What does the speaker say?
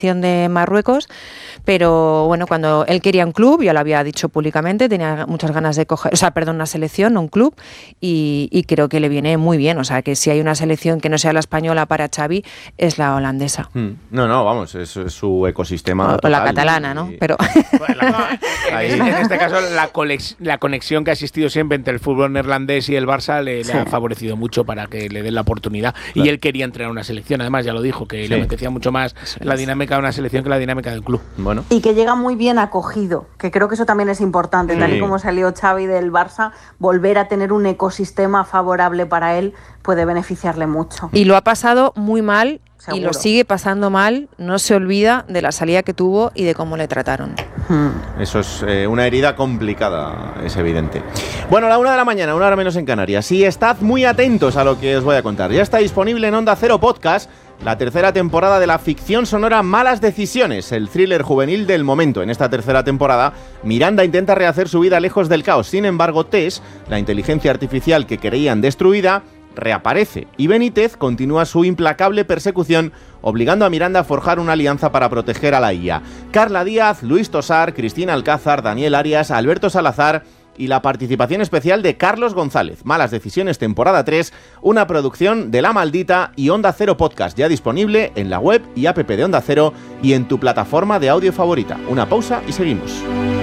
de Marruecos, pero bueno, cuando él quería un club, ya lo había dicho públicamente, tenía muchas ganas de coger, una selección, no un club, y creo que le viene muy bien, o sea, que si hay una selección que no sea la española para Xavi, es la holandesa. No, vamos, es su ecosistema o la catalana, ¿no? Pero en este caso, la conexión que ha existido siempre entre el fútbol neerlandés y el Barça le ha favorecido mucho para que le den la oportunidad. Claro. Y él quería entrenar una selección, además ya lo dijo, que le apetecía mucho más la dinámica de una selección que la dinámica del club. Bueno. Y que llega muy bien acogido, que creo que eso también es importante, tal y como salió Xavi del Barça, volver a tener un ecosistema favorable para él puede beneficiarle mucho. Y lo ha pasado muy mal. Seguro. Y lo sigue pasando mal, no se olvida de la salida que tuvo y de cómo le trataron. Eso es una herida complicada, es evidente. Bueno, 1:00 a.m, 1 hora menos en Canarias. Y estad muy atentos a lo que os voy a contar. Ya está disponible en Onda Cero Podcast la tercera temporada de la ficción sonora Malas Decisiones, el thriller juvenil del momento. En esta tercera temporada, Miranda intenta rehacer su vida lejos del caos. Sin embargo, Tess, la inteligencia artificial que creían destruida, reaparece y Benítez continúa su implacable persecución, obligando a Miranda a forjar una alianza para proteger a la IA. Carla Díaz, Luis Tosar, Cristina Alcázar, Daniel Arias, Alberto Salazar y la participación especial de Carlos González. Malas Decisiones, temporada 3, una producción de La Maldita y Onda Cero Podcast, ya disponible en la web y app de Onda Cero y en tu plataforma de audio favorita. Una pausa y seguimos.